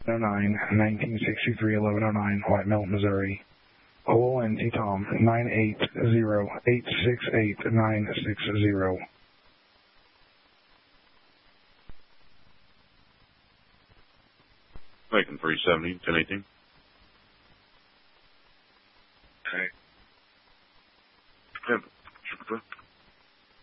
1963, 1109, White Mill, Missouri. OLNT Tom, 980-868-960. Lincoln 370, 1018. Okay. Yeah,